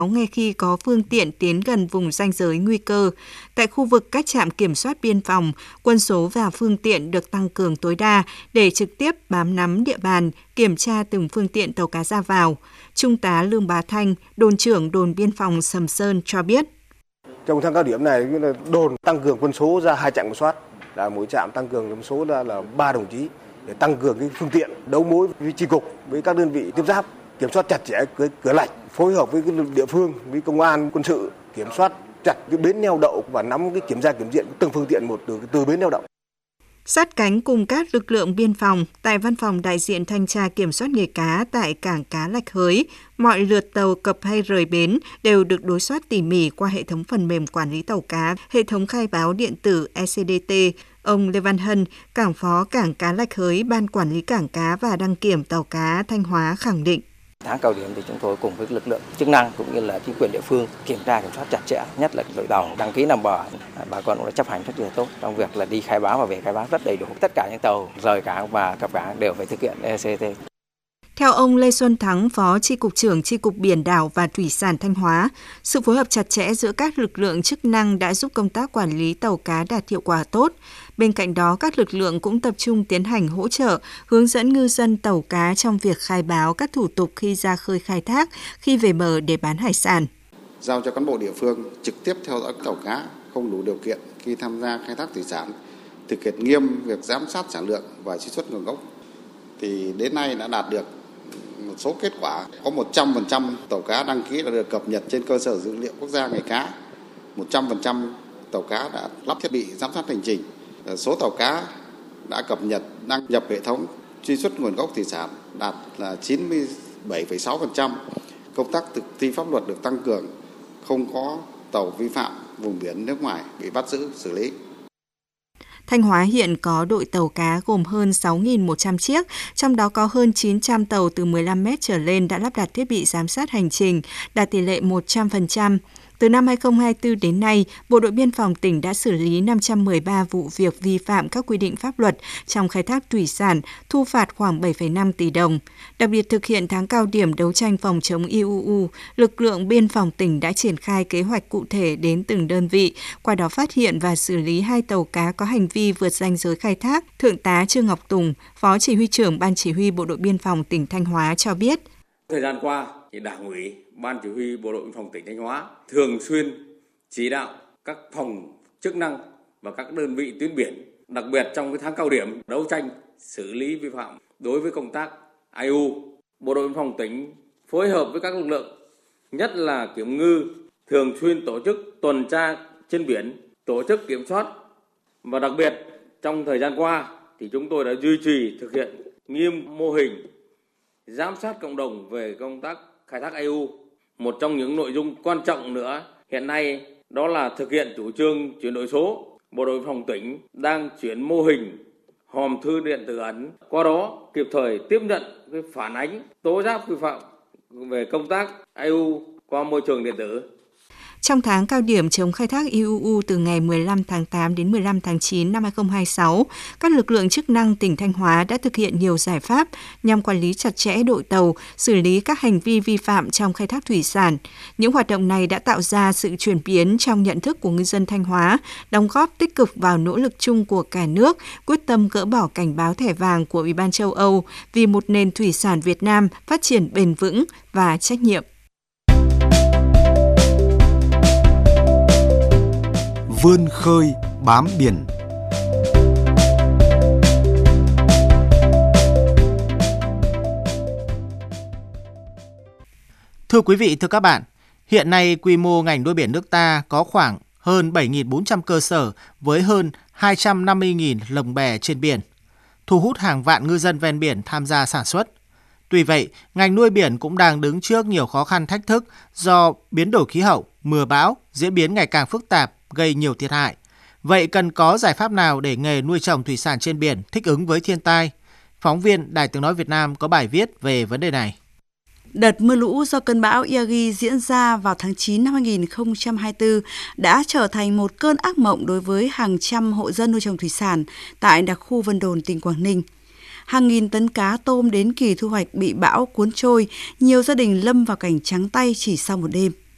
ngay khi có phương tiện tiến gần vùng ranh giới nguy cơ. Tại khu vực các trạm kiểm soát biên phòng, quân số và phương tiện được tăng cường tối đa để trực tiếp bám nắm địa bàn, kiểm tra từng phương tiện tàu cá ra vào. Trung tá Lương Bá Thanh, đồn trưởng đồn biên phòng Sầm Sơn cho biết. Trong tháng cao điểm này, đồn tăng cường quân số ra 2 trạm kiểm soát, là mỗi trạm tăng cường quân số là 3 đồng chí để tăng cường cái phương tiện đấu mối với chi cục, với các đơn vị tiếp giáp, kiểm soát chặt chẽ cửa lạch, phối hợp với cái địa phương, với công an quân sự kiểm soát chặt cái bến neo đậu và nắm cái kiểm tra kiểm diện từng phương tiện một từ bến neo đậu. Sát cánh cùng các lực lượng biên phòng, tại văn phòng đại diện thanh tra kiểm soát nghề cá tại cảng cá Lạch Hới, mọi lượt tàu cập hay rời bến đều được đối soát tỉ mỉ qua hệ thống phần mềm quản lý tàu cá, hệ thống khai báo điện tử ECDT. Ông Lê Văn Hân, cảng phó cảng cá Lạch Hới, ban quản lý cảng cá và đăng kiểm tàu cá Thanh Hóa khẳng định. Tháng cao điểm thì chúng tôi cùng với lực lượng chức năng cũng như là chính quyền địa phương kiểm soát chặt chẽ, nhất là đội tàu đăng ký nằm bờ, bà con cũng đã chấp hành rất là tốt trong việc là đi khai báo và về khai báo rất đầy đủ. Tất cả những tàu rời cảng và cập cảng đều phải thực hiện ECT. Theo ông Lê Xuân Thắng, Phó Chi cục trưởng Chi cục Biển đảo và Thủy sản Thanh Hóa, sự phối hợp chặt chẽ giữa các lực lượng chức năng đã giúp công tác quản lý tàu cá đạt hiệu quả tốt. Bên cạnh đó, các lực lượng cũng tập trung tiến hành hỗ trợ, hướng dẫn ngư dân tàu cá trong việc khai báo các thủ tục khi ra khơi khai thác, khi về bờ để bán hải sản. Giao cho cán bộ địa phương trực tiếp theo dõi tàu cá không đủ điều kiện khi tham gia khai thác thủy sản, thực hiện nghiêm việc giám sát sản lượng và truy xuất nguồn gốc. Thì đến nay đã đạt được một số kết quả, có 100% tàu cá đăng ký đã được cập nhật trên cơ sở dữ liệu quốc gia nghề cá, 100% tàu cá đã lắp thiết bị giám sát hành trình, số tàu cá đã cập nhật đăng nhập hệ thống truy xuất nguồn gốc thủy sản đạt là 97,6%, công tác thực thi pháp luật được tăng cường, không có tàu vi phạm vùng biển nước ngoài bị bắt giữ xử lý. Thanh Hóa hiện có đội tàu cá gồm hơn 6.100 chiếc, trong đó có hơn 900 tàu từ 15 mét trở lên đã lắp đặt thiết bị giám sát hành trình, đạt tỷ lệ 100%. Từ năm 2024 đến nay, Bộ đội Biên phòng tỉnh đã xử lý 513 vụ việc vi phạm các quy định pháp luật trong khai thác thủy sản, thu phạt khoảng 7,5 tỷ đồng. Đặc biệt thực hiện tháng cao điểm đấu tranh phòng chống IUU, lực lượng biên phòng tỉnh đã triển khai kế hoạch cụ thể đến từng đơn vị, qua đó phát hiện và xử lý 2 tàu cá có hành vi vượt ranh giới khai thác. Thượng tá Trương Ngọc Tùng, Phó Chỉ huy trưởng Ban Chỉ huy Bộ đội Biên phòng tỉnh Thanh Hóa cho biết. Thời gian qua, Đảng ủy, Ban Chỉ huy Bộ đội Biên phòng tỉnh Thanh Hóa thường xuyên chỉ đạo các phòng chức năng và các đơn vị tuyến biển, đặc biệt trong cái tháng cao điểm đấu tranh xử lý vi phạm đối với công tác IUU. Bộ đội Biên phòng tỉnh phối hợp với các lực lượng, nhất là kiểm ngư, thường xuyên tổ chức tuần tra trên biển, tổ chức kiểm soát, và đặc biệt trong thời gian qua thì chúng tôi đã duy trì thực hiện nghiêm mô hình giám sát cộng đồng về công tác khai thác IUU. Một trong những nội dung quan trọng nữa hiện nay đó là thực hiện chủ trương chuyển đổi số. Bộ đội Biên phòng tỉnh đang chuyển mô hình hòm thư điện tử ẩn, qua đó kịp thời tiếp nhận cái phản ánh tố giác vi phạm về công tác IUU qua môi trường điện tử. Trong tháng cao điểm chống khai thác IUU từ ngày 15 tháng 8 đến 15 tháng 9 năm 2026, các lực lượng chức năng tỉnh Thanh Hóa đã thực hiện nhiều giải pháp nhằm quản lý chặt chẽ đội tàu, xử lý các hành vi vi phạm trong khai thác thủy sản. Những hoạt động này đã tạo ra sự chuyển biến trong nhận thức của ngư dân Thanh Hóa, đóng góp tích cực vào nỗ lực chung của cả nước, quyết tâm gỡ bỏ cảnh báo thẻ vàng của Ủy ban châu Âu vì một nền thủy sản Việt Nam phát triển bền vững và trách nhiệm. Vươn khơi bám biển. Thưa quý vị, thưa các bạn, hiện nay quy mô ngành nuôi biển nước ta có khoảng hơn 7.400 cơ sở với hơn 250.000 lồng bè trên biển, thu hút hàng vạn ngư dân ven biển tham gia sản xuất. Tuy vậy, ngành nuôi biển cũng đang đứng trước nhiều khó khăn thách thức do biến đổi khí hậu, mưa bão, diễn biến ngày càng phức tạp, gây nhiều thiệt hại. Vậy cần có giải pháp nào để nghề nuôi trồng thủy sản trên biển thích ứng với thiên tai? Phóng viên Đài Tiếng nói Việt Nam có bài viết về vấn đề này. Đợt mưa lũ do cơn bão Yagi diễn ra vào tháng 9 năm 2024 đã trở thành một cơn ác mộng đối với hàng trăm hộ dân nuôi trồng thủy sản tại đặc khu Vân Đồn, tỉnh Quảng Ninh. Hàng nghìn tấn cá tôm đến kỳ thu hoạch bị bão cuốn trôi, nhiều gia đình lâm vào cảnh trắng tay chỉ sau một đêm.